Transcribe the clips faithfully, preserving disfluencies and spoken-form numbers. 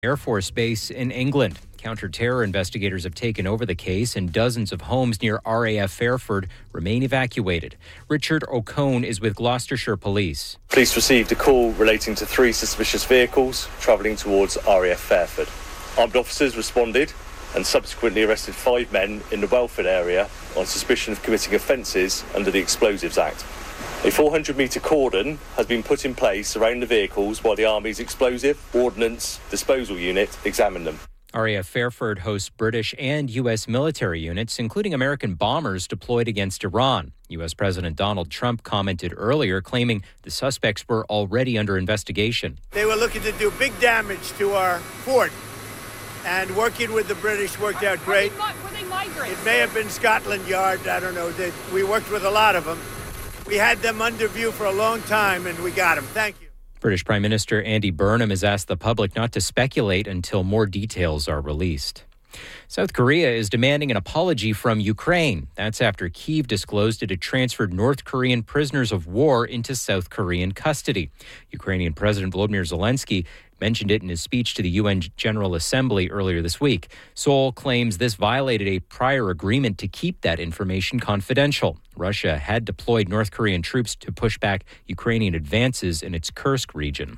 Air Force Base in England. Counter-terror investigators have taken over the case, and dozens of homes near R A F Fairford remain evacuated. Richard O'Cone is with Gloucestershire Police. Police received a call relating to three suspicious vehicles travelling towards R A F Fairford. Armed officers responded and subsequently arrested five men in the Welford area on suspicion of committing offences under the Explosives Act. A four hundred metre cordon has been put in place around the vehicles while the Army's Explosive Ordnance Disposal Unit examine them. R A F Fairford hosts British and U S military units, including American bombers deployed against Iran. U S President Donald Trump commented earlier, claiming the suspects were already under investigation. They were looking to do big damage to our fort, and working with the British worked out great. Were they migrants? It may have been Scotland Yard, I don't know. They, we worked with a lot of them. We had them under view for a long time, and we got them. Thank you. British Prime Minister Andy Burnham has asked the public not to speculate until more details are released. South Korea is demanding an apology from Ukraine. That's after Kyiv disclosed it had transferred North Korean prisoners of war into South Korean custody. Ukrainian President Volodymyr Zelensky mentioned it in his speech to the U N General Assembly earlier this week. Seoul claims this violated a prior agreement to keep that information confidential. Russia had deployed North Korean troops to push back Ukrainian advances in its Kursk region.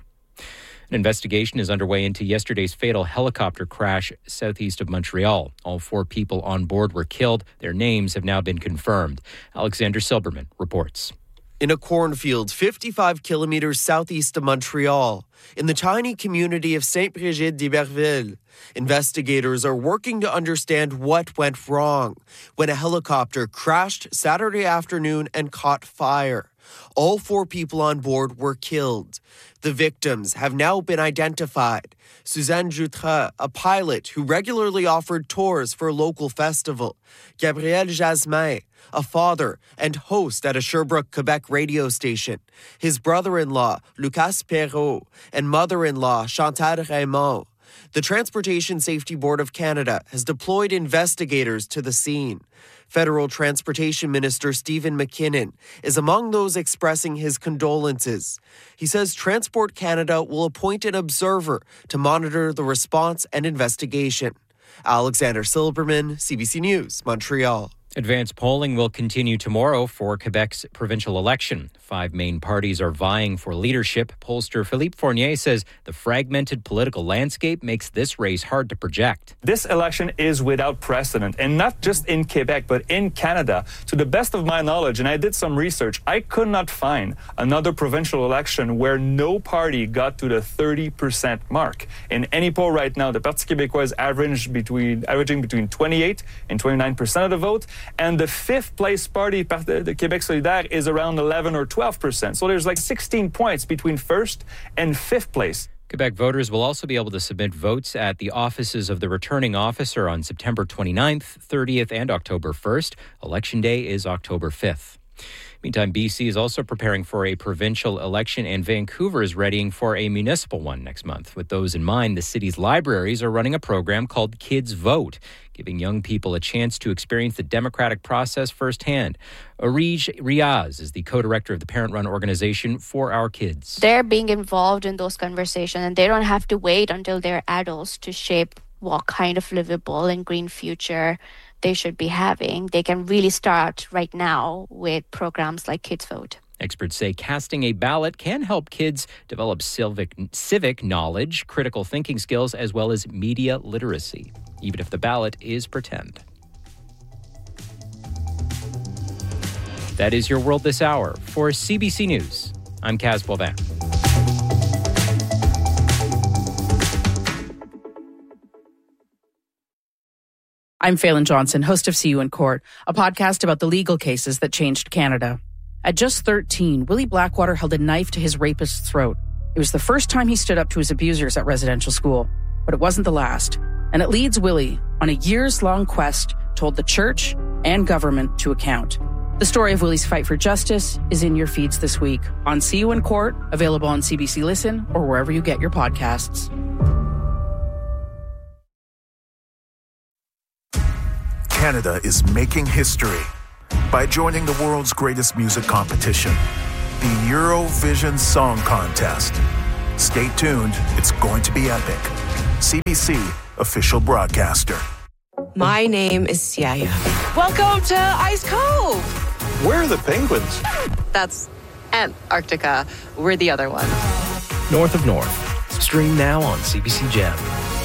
An investigation is underway into yesterday's fatal helicopter crash southeast of Montreal. All four people on board were killed. Their names have now been confirmed. Alexander Silberman reports. In a cornfield fifty-five kilometers southeast of Montreal, in the tiny community of Saint-Brigid-d'Iberville, investigators are working to understand what went wrong when a helicopter crashed Saturday afternoon and caught fire. All four people on board were killed. The victims have now been identified. Suzanne Jutra, a pilot who regularly offered tours for a local festival. Gabriel Jasmin, a father and host at a Sherbrooke, Quebec radio station. His brother-in-law, Lucas Perrault, and mother-in-law, Chantal Raymond. The Transportation Safety Board of Canada has deployed investigators to the scene. Federal Transportation Minister Stephen McKinnon is among those expressing his condolences. He says Transport Canada will appoint an observer to monitor the response and investigation. Alexander Silberman, C B C News, Montreal. Advanced polling will continue tomorrow for Quebec's provincial election. Five main parties are vying for leadership. Pollster Philippe Fournier says the fragmented political landscape makes this race hard to project. This election is without precedent, and not just in Quebec, but in Canada. To the best of my knowledge, and I did some research, I could not find another provincial election where no party got to the thirty percent mark. In any poll right now, the Parti Québécois is average between, averaging between twenty-eight and twenty-nine percent of the vote. And the fifth place party, Parti de Québec Solidaire, is around eleven or twelve percent. So there's like sixteen points between first and fifth place. Quebec voters will also be able to submit votes at the offices of the returning officer on September twenty-ninth, thirtieth, and October first. Election Day is October fifth. Meantime, B C is also preparing for a provincial election, and Vancouver is readying for a municipal one next month. With those in mind, the city's libraries are running a program called Kids Vote, giving young people a chance to experience the democratic process firsthand. Arij Riaz is the co-director of the parent-run organization For Our Kids. They're being involved in those conversations, and they don't have to wait until they're adults to shape what kind of livable and green future they should be having. They can really start right now with programs like Kids Vote. Experts say casting a ballot can help kids develop civic, civic knowledge, critical thinking skills, as well as media literacy, even if the ballot is pretend. That is your world this hour. For C B C News, I'm Kaz Boivin. I'm Phelan Johnson, host of See You in Court, a podcast about the legal cases that changed Canada. At just thirteen, Willie Blackwater held a knife to his rapist's throat. It was the first time he stood up to his abusers at residential school, but it wasn't the last. And it leads Willie on a years-long quest to hold the church and government to account. The story of Willie's fight for justice is in your feeds this week on See You in Court, available on C B C Listen or wherever you get your podcasts. Canada is making history by joining the world's greatest music competition, the Eurovision Song Contest. Stay tuned, it's going to be epic. C B C official broadcaster. My name is Siaya. Welcome to Ice Cove. Where are the penguins? That's Antarctica. We're the other one. North of North. Stream now on C B C Gem.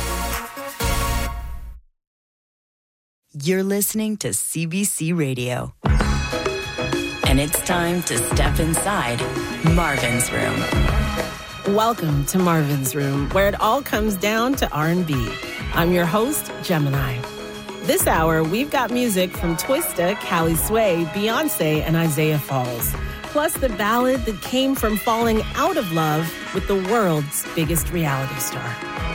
You're listening to C B C Radio. And it's time to step inside Marvin's Room. Welcome to Marvin's Room, where it all comes down to R and B. I'm your host, Gemini. This hour, we've got music from Twista, Callie Sway, Beyonce, and Isaiah Falls. Plus the ballad that came from falling out of love with the world's biggest reality star.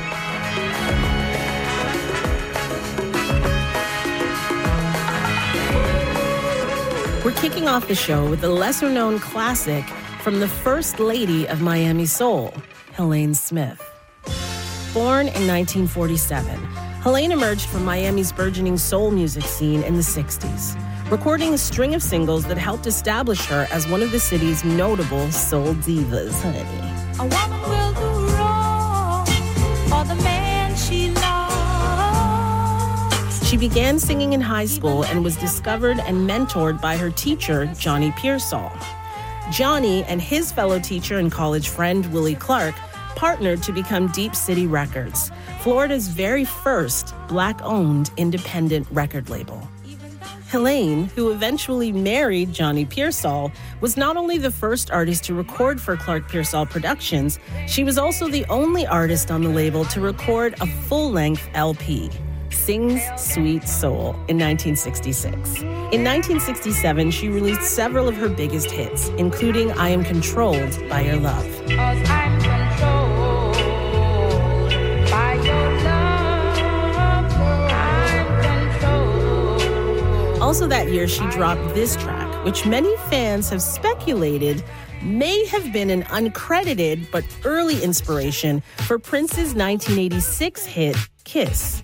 We're kicking off the show with a lesser-known classic from the First Lady of Miami Soul, Helene Smith. Born in nineteen forty-seven, Helene emerged from Miami's burgeoning soul music scene in the sixties, recording a string of singles that helped establish her as one of the city's notable soul divas, honey. A woman will do wrong for the man she loves. She began singing in high school and was discovered and mentored by her teacher, Johnny Pearsall. Johnny and his fellow teacher and college friend, Willie Clark, partnered to become Deep City Records, Florida's very first Black-owned independent record label. Helene, who eventually married Johnny Pearsall, was not only the first artist to record for Clark Pearsall Productions, she was also the only artist on the label to record a full-length L P, Sings Sweet Soul, in nineteen sixty-six. In nineteen sixty-seven, she released several of her biggest hits, including I Am Controlled by Your Love. 'Cause I'm controlled by your love. I'm controlled. Also that year, she dropped this track, which many fans have speculated may have been an uncredited but early inspiration for Prince's nineteen eighty-six hit, Kiss.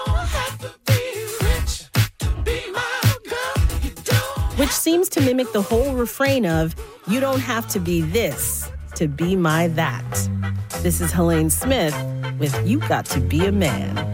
Which seems to mimic the whole refrain of, you don't have to be this to be my that. This is Helene Smith with You Got to Be a Man.